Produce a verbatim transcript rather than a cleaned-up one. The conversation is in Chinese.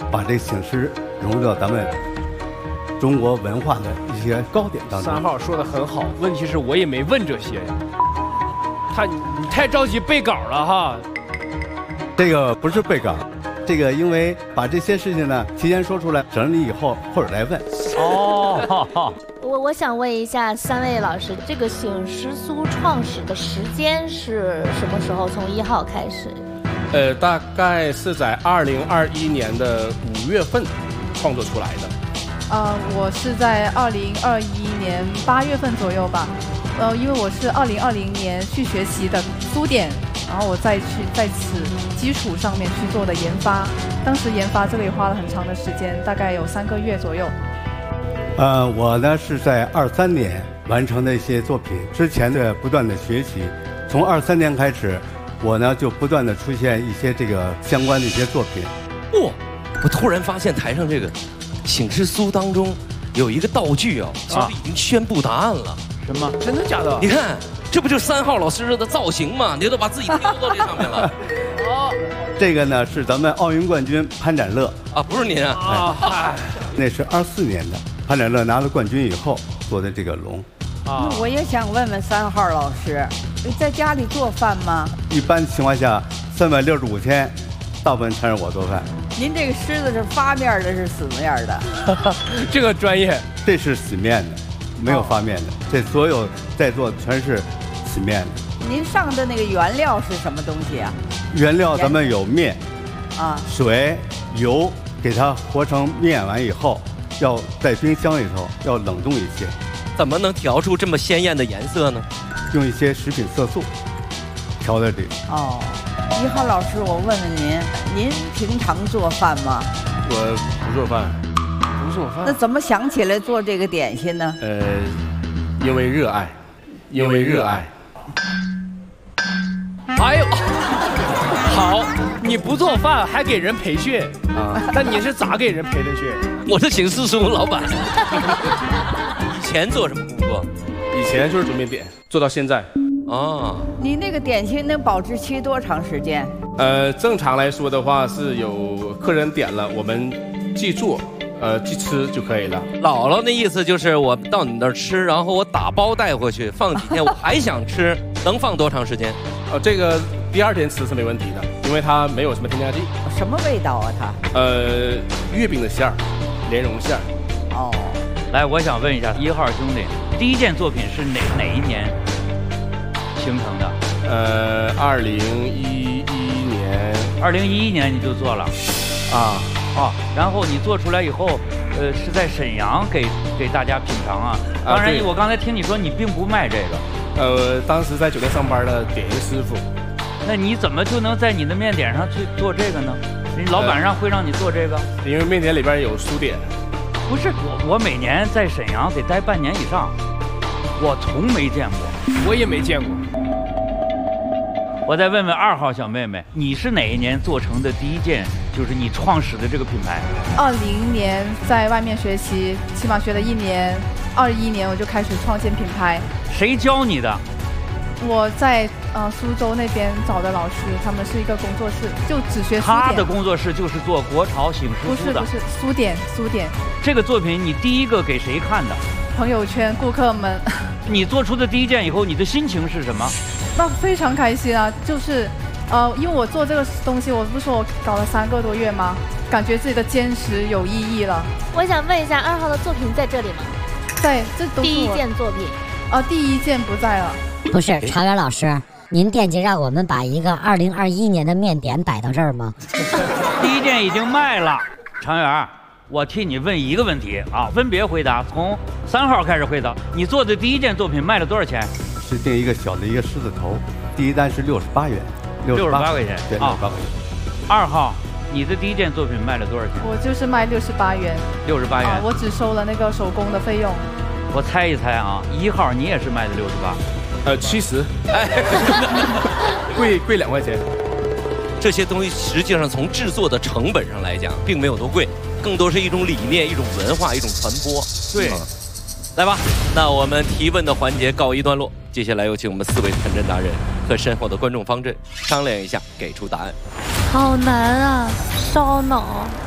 把这个醒狮融入到咱们中国文化的一些糕点当中。 三号说的很好，问题是我也没问这些呀。他你太着急背稿了哈。 这个不是背稿，这个因为把这些事情呢提前说出来，整理以后后边来问。 哦， 我我想问一下三位老师，这个醒狮酥创始的时间是什么时候？从一号开始？ 呃，大概是在二零二一年的五月份创作出来的。 呃，我是在二零二一年八月份左右吧。呃，因为我是二零二零年去学习的苏点，然后我再去在此基础上面去做的研发。当时研发这个也花了很长的时间，大概有三个月左右。 呃，我呢是在二三年完成的一些作品，之前的不断的学习，从二三年开始，我呢就不断的出现一些这个相关的一些作品。 哇、哦，我突然发现台上这个醒狮酥当中有一个道具啊，其实已经宣布答案了。 什么？ 真的假的？ 你看，这不就是三号老师的造型吗？你都把自己丢到这上面了。 哦，这个呢是咱们奥运冠军潘展乐啊，不是您啊， 哎，那是二四年的。潘展乐拿了冠军以后做的这个龙。 啊，我也想问问三号老师，在家里做饭吗？ 一般情况下，三百六十五天，大部分全是我做饭。 您这个狮子是发面的，是死面的？ 这个专业， 这是死面的，没有发面的。这所有在座全是死面的。 您上的那个原料是什么东西啊？ 原料咱们有面， 啊， 水、油，给它和成面完以后，要在冰箱里头要冷冻一些。 怎么能调出这么鲜艳的颜色呢？ 用一些食品色素调在这里。 哦，一号老师，我问问您，您平常做饭吗？ 我不做饭，不做饭。 那怎么想起来做这个点心呢？ 呃，因为热爱，因为热爱。哎呦，好，你不做饭还给人培训啊？那你是咋给人培的训？ 我是醒狮酥老板。以前做什么工作？ 以前就是做面点，做到现在。 啊， 你那个点心能保质期多长时间？ 呃，正常来说的话，是有客人点了，我们既做，呃，既吃就可以了。 姥姥那意思就是我到你那儿吃，然后我打包带回去，放几天我还想吃，能放多长时间？ 呃，这个第二天吃是没问题的，因为它没有什么添加剂。 什么味道啊它？ 呃，月饼的馅儿，莲蓉馅儿。 哦， 来，我想问一下一号兄弟，第一件作品是哪哪一年形成的？ 呃，二零一一年。 二零一一年你就做了， 啊啊，然后你做出来以后，呃，是在沈阳给给大家品尝啊。当然，我刚才听你说你并不卖这个。 呃，当时在酒店上班的点心师傅。 那你怎么就能在你的面点上去做这个呢？你老板让会让你做这个？ 因为面点里边有酥点。 不是，我我每年在沈阳得待半年以上，我从没见过。 我也没见过。 我再问问二号小妹妹，你是哪一年做成的第一件，就是你创始的这个品牌？ 二零年在外面学习，起码学了一年。二一年我就开始创建品牌。 谁教你的？ 我在呃苏州那边找的老师，他们是一个工作室，就只学苏点。 他的工作室就是做国潮醒狮酥的。 不是不是苏点苏点。 这个作品你第一个给谁看的？ 朋友圈顾客们。 你做出的第一件以后，你的心情是什么？ 那非常开心啊！就是，呃，因为我做这个东西，我不是说我搞了三个多月吗？感觉自己的坚持有意义了。 我想问一下，二号的作品在这里吗？ 在，这都是第一件作品。 啊，第一件不在了。 不是，常远老师，您惦记让我们把一个二零二一年的面点摆到这儿吗？ 第一件已经卖了，常远，我替你问一个问题啊，分别回答，从三号开始回答。你做的第一件作品卖了多少钱？ 是定一个小的一个狮子头，第一单是六十八元， 六十八块钱， 对，六十八块钱。 二号，你的第一件作品卖了多少钱？ 我就是卖六十八元。 六十八元、 啊，我只收了那个手工的费用。 我猜一猜啊，一号你也是卖的六十八， 呃，七十，哎，贵贵两块钱。 这些东西实际上从制作的成本上来讲，并没有多贵，更多是一种理念、一种文化、一种传播。 对， 嗯、来吧，那我们提问的环节告一段落。接下来有请我们四位参战达人和身后的观众方阵商量一下，给出答案。 好难啊，烧脑。